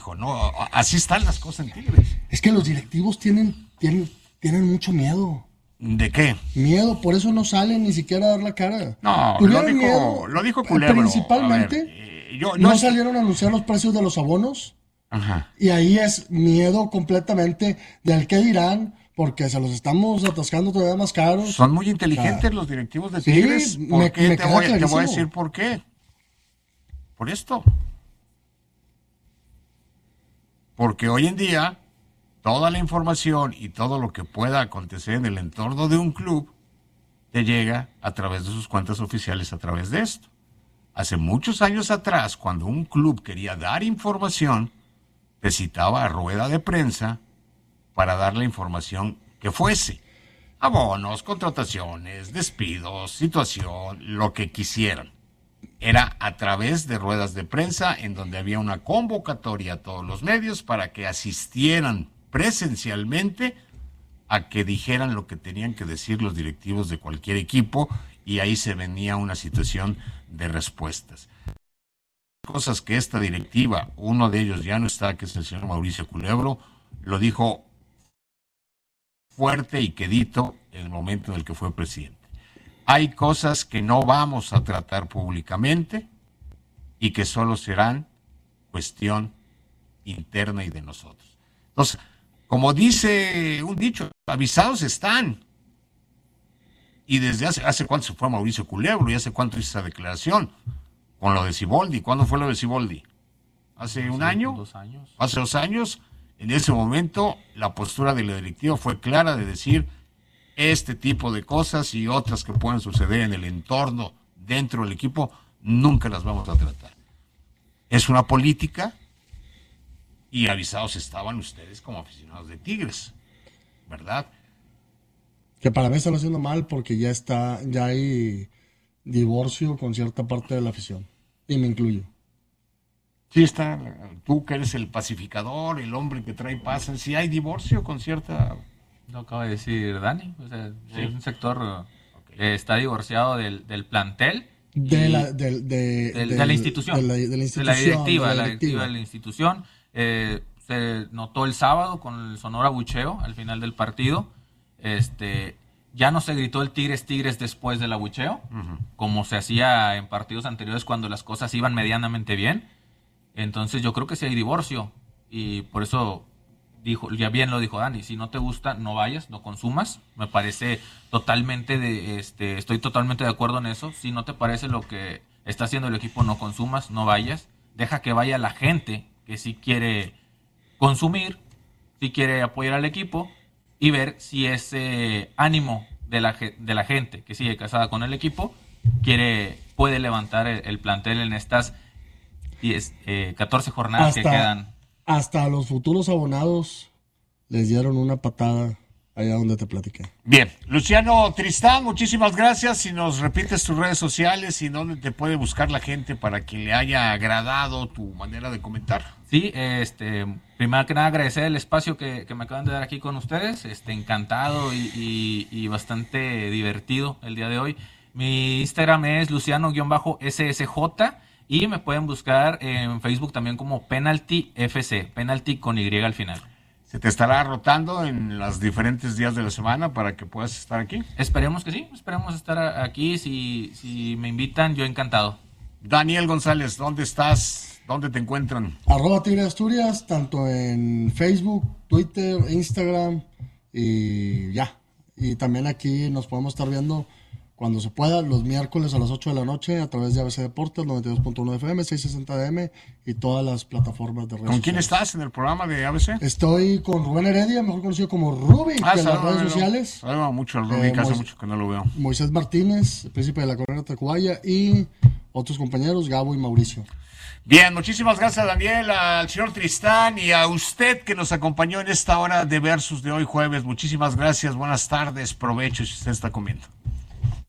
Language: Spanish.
¿no? Así están las cosas en Tigres. Es que los directivos tienen mucho miedo. ¿De qué? Miedo, por eso no salen ni siquiera a dar la cara. No, lo dijo Culebro. Principalmente, no salieron a anunciar los precios de los abonos. Ajá. Y ahí es miedo completamente del qué dirán, porque se los estamos atascando todavía más caros. Son muy inteligentes los directivos de Tigres. Sí, ¿Por qué? Te voy a clarísimo. decir por qué. Por esto. Porque hoy en día, toda la información y todo lo que pueda acontecer en el entorno de un club te llega a través de sus cuentas oficiales, a través de esto. Hace muchos años atrás, cuando un club quería dar información, te citaba a rueda de prensa para dar la información que fuese. Abonos, contrataciones, despidos, situación, lo que quisieran. Era a través de ruedas de prensa en donde había una convocatoria a todos los medios para que asistieran presencialmente a que dijeran lo que tenían que decir los directivos de cualquier equipo, y ahí se venía una situación de respuestas. Cosas que esta directiva, uno de ellos ya no está, que es el señor Mauricio Culebro, lo dijo fuerte y quedito en el momento en el que fue presidente. Hay cosas que no vamos a tratar públicamente y que solo serán cuestión interna y de nosotros. Entonces, como dice un dicho, avisados están. Y desde hace cuánto se fue Mauricio Culebro y hace cuánto hizo esa declaración con lo de Siboldi. ¿Cuándo fue lo de Siboldi? ¿Hace un año? 2 años. Hace 2 años. En ese momento la postura de la directiva fue clara de decir este tipo de cosas y otras que pueden suceder en el entorno dentro del equipo nunca las vamos a tratar. Es una política y avisados estaban ustedes como aficionados de Tigres, ¿verdad? Que para mí están haciendo mal porque ya hay divorcio con cierta parte de la afición. Y me incluyo. Sí está, tú que eres el pacificador, el hombre que trae paz, si hay divorcio con cierta... Lo acaba de decir Dani, o sea, Sí. un sector está divorciado del plantel. De la institución. De la directiva de la institución. Se notó el sábado con el sonoro abucheo al final del partido. Ya no se gritó el Tigres después del abucheo, como se hacía en partidos anteriores cuando las cosas iban medianamente bien. Entonces yo creo que sí hay divorcio, y por eso ya bien lo dijo Dani, si no te gusta, no vayas, no consumas. Me parece totalmente estoy totalmente de acuerdo en eso. Si no te parece lo que está haciendo el equipo, no consumas, no vayas. Deja que vaya la gente que sí quiere consumir, si quiere apoyar al equipo, y ver si ese ánimo de la gente que sigue casada con el equipo puede levantar el plantel en estas 14 jornadas que quedan. Hasta a los futuros abonados les dieron una patada allá donde te platiqué. Bien, Luciano Tristán, muchísimas gracias. Si nos repites tus redes sociales y dónde te puede buscar la gente para que le haya agradado tu manera de comentar. Sí, primero que nada agradecer el espacio que me acaban de dar aquí con ustedes. Encantado y bastante divertido el día de hoy. Mi Instagram es Luciano-SSJ y me pueden buscar en Facebook también como Penalty FC, Penalty con Y al final. ¿Se te estará rotando en los diferentes días de la semana para que puedas estar aquí? Esperemos que sí, esperemos estar aquí. Si me invitan, yo encantado. Daniel González, ¿dónde estás? ¿Dónde te encuentran? @Tigre Asturias, tanto en Facebook, Twitter, Instagram y ya. Y también aquí nos podemos estar viendo cuando se pueda, los miércoles a las 8 de la noche a través de ABC Deportes, 92.1 FM, 660 DM y todas las plataformas de redes ¿Con quién sociales. estás en el programa de ABC? Estoy con Rubén Heredia, mejor conocido como Rubi, en las redes sociales. Saludos mucho al Rubi, que hace mucho que no lo veo. Moisés Martínez, el príncipe de la Corona Tacubaya, y otros compañeros, Gabo y Mauricio. Bien, muchísimas gracias, Daniel, al señor Tristán y a usted que nos acompañó en esta hora de Versus de hoy jueves. Muchísimas gracias, buenas tardes, provecho si usted está comiendo.